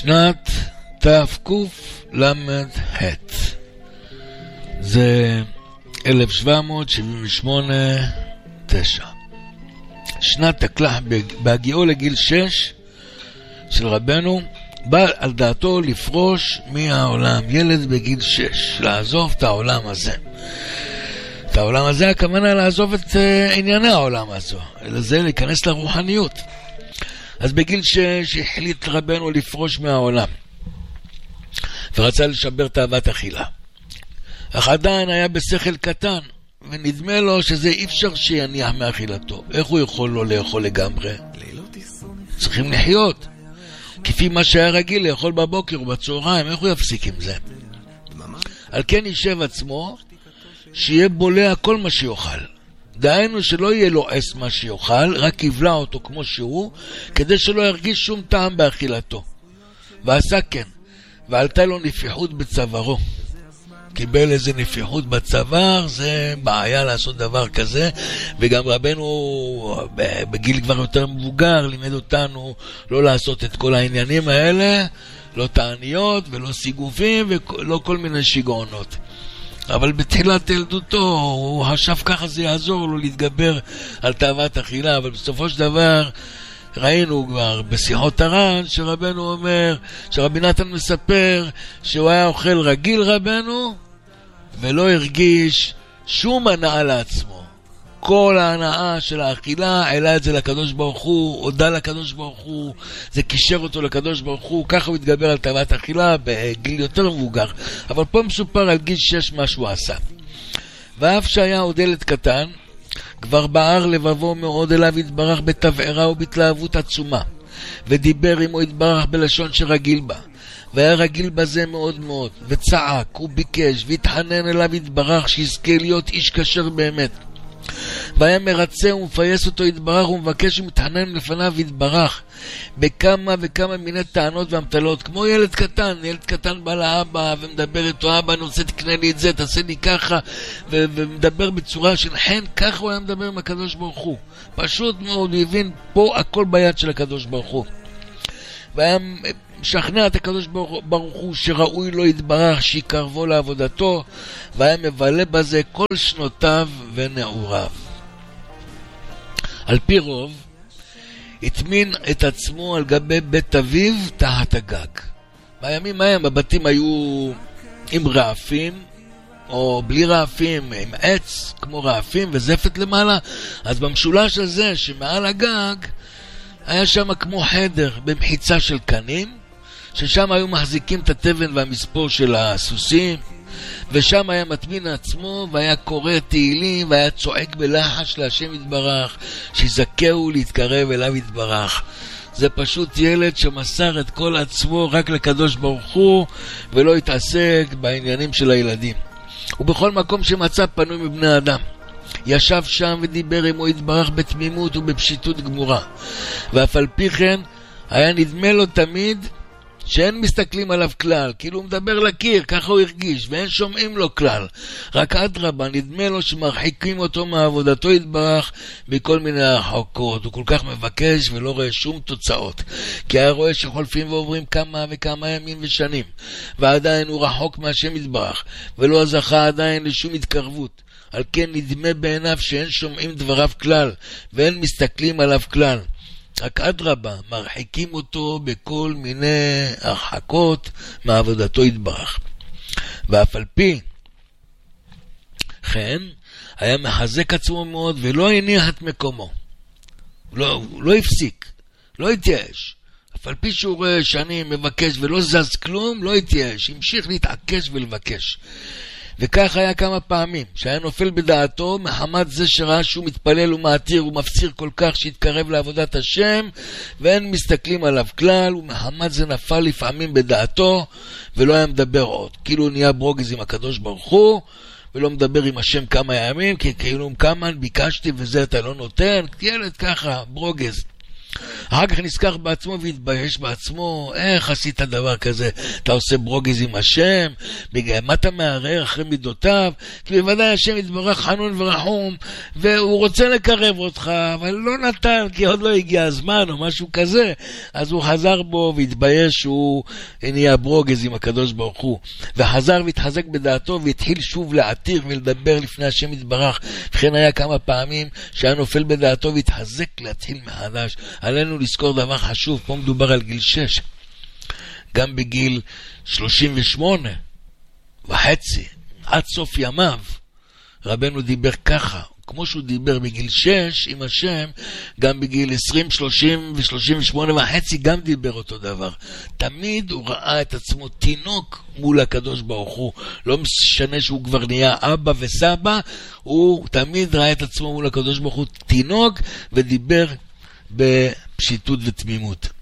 שנת תקל"ה, זה 1778-9. שנת תקל"ה, בהגיעו לגיל 6 של רבנו, בא על דעתו לפרוש מהעולם. ילד בגיל 6, לעזוב את העולם הזה. את העולם הזה, הכוונה לעזוב את ענייני העולם הזה, אלא זה להיכנס לרוחניות. אז בגיל 6 החליט רבנו לפרוש מהעולם, ורצה לשבר תאוות אכילה. אך עדיין היה בשכל קטן, ונדמה לו שזה אי אפשר שיניח מאכילתו. איך הוא יכול לא לאכול לגמרי? צריכים לחיות כפי מה שהיה רגיל לאכול בבוקר ובצהריים. איך הוא יפסיק עם זה? על כן יישב עצמו שיהיה בולע כל מה שיוכל. דהיינו שלא יהיה לו עס מה שיוכל, רק יבלע אותו כמו שהוא, כדי שלא ירגיש שום טעם באכילתו. ועשה כן, ועלתה לו נפיחות בצווארו. קיבל איזה נפיחות בצוואר, זה בעיה לעשות דבר כזה. וגם רבנו בגיל כבר יותר מבוגר לימד אותנו לא לעשות את כל העניינים האלה, לא תעניות ולא סיגופים ולא כל מיני שיגעונות. אבל בתחילת ילדותו הוא חשב ככה זה יעזור לו להתגבר על תאוות אכילה. אבל בסופו של דבר ראינו כבר בשיחות הר"ן שרבנו אומר, שרבי נתן מספר שהוא היה אוכל רגיל רבנו ולא הרגיש שום הנאה לעצמו. כל ההנאה של האכילה העלה את זה לקדוש ברוך הוא, הודע לקדוש ברוך הוא, זה קישר אותו לקדוש ברוך הוא. ככה הוא התגבר על תאוות אכילה בגיל יותר מבוגר. אבל פה מסופר על גיל 6 מה שהוא עשה. ואף שהיה עוד ילד קטן, כבר בער לבבו מאוד אליו יתברך בתבערה ובהתלהבות עצומה, ודיבר עמו יתברך בלשון שרגיל בה, והיה רגיל בזה מאוד מאוד, וצעק וביקש והתחנן אליו יתברך שיזכה להיות איש כשר באמת. והיה מרצה ומפייס אותו יתברך ומבקש ומתחנן לפניו יתברך בכמה וכמה מיני טענות והמטלות, כמו ילד קטן. ילד קטן בא לאבא ומדבר איתו, אבא אני רוצה תקנה לי את זה, תעשה לי ככה, ומדבר בצורה של חן. ככה הוא היה מדבר עם הקדוש ברוך הוא, פשוט מאוד. הוא הבין פה הכל ביד של הקדוש ברוך הוא, והיה משכנע את הקדוש ברוך הוא שראוי לו יתברך שיקרבו לעבודתו, והיה מבלה בזה כל שנותיו ונעוריו. על פי רוב התמין את עצמו על גבי בית אביו תחת הגג. בימים ההם הבתים היו עם רעפים או בלי רעפים, עם עץ כמו רעפים וזפת למעלה. אז במשולש הזה שמעל הגג היה שם כמו חדר במחיצה של קנים, ששם היו מחזיקים את התבן והמספור של הסוסים, ושם היה מטמין עצמו והיה קורא תהילים והיה צועק בלחש להשם יתברך שיזכהו להתקרב אליו יתברך. זה פשוט ילד שמסר את כל עצמו רק לקדוש ברוך הוא ולא התעסק בעניינים של הילדים. ובכל מקום שמצא פנוי מבני אדם ישב שם ודיבר עמו יתברך בתמימות ובפשיטות גמורה, ואף על פי כן היה נדמה לו תמיד שאין מסתכלים עליו כלל, כאילו הוא מדבר לקיר, ככה הוא הרגיש, ואין שומעים לו כלל. רק אדרבה, נדמה לו שמרחיקים אותו מעבודתו יתברך מכל מיני הרחקות. הוא כל כך מבקש ולא רואה שום תוצאות, כי היה רואה שחולפים ועוברים כמה וכמה ימים ושנים, ועדיין הוא רחוק מהשם יתברך, ולא זכה עדיין לשום התקרבות. על כן נדמה בעיניו שאין שומעים דבריו כלל, ואין מסתכלים עליו כלל. רק אדרבה, מרחיקים אותו בכל מיני הרחקות מעבודתו יתברך. ואף על פי כן היה מחזק עצמו מאוד ולא הניח את מקומו. לא הפסיק, לא התייאש. אף על פי שהוא רואה שאני מבקש ולא זז כלום, לא התייאש, המשיך להתעקש ולבקש. וכך היה כמה פעמים שהיה נופל בדעתו מחמת זה שראה שהוא מתפלל ומעתיר ומפציר כל כך שהתקרב לעבודת השם ואין מסתכלים עליו כלל, ומחמת זה נפל לפעמים בדעתו ולא היה מדבר עוד, כאילו נהיה ברוגז עם הקדוש ברוך הוא ולא מדבר עם השם כמה ימים, כי כאילו כמה ביקשתי וזה אתה לא נותן, ילד ככה ברוגז. אחר כך נזכר בעצמו והתבייש בעצמו, איך עשית דבר כזה? אתה עושה ברוגז עם השם? מה אתה מערער אחרי מידותיו? כי בוודאי השם יתברך חנון ורחום, והוא רוצה לקרב אותך, אבל לא נתן, כי עוד לא הגיע הזמן או משהו כזה. אז הוא חזר בו והתבייש שהוא נהיה ברוגז עם הקדוש ברוך הוא, וחזר והתחזק בדעתו והתחיל שוב להתיר ולדבר לפני השם יתברך. וכן היה כמה פעמים שהיה נופל בדעתו והתחזק להתחיל מחדש. עלינו לזכור דבר חשוב, פה מדובר על גיל 6, גם בגיל 38 וחצי עד סוף ימיו רבנו דיבר ככה, כמו שהוא דיבר בגיל 6 עם השם, גם בגיל 20, 30 ו-38 וחצי גם דיבר אותו דבר. תמיד הוא ראה את עצמו תינוק מול הקדוש ברוך הוא, לא משנה שהוא כבר נהיה אבא וסבא, הוא תמיד ראה את עצמו מול הקדוש ברוך הוא תינוק, ודיבר בפשיטות ותמימות.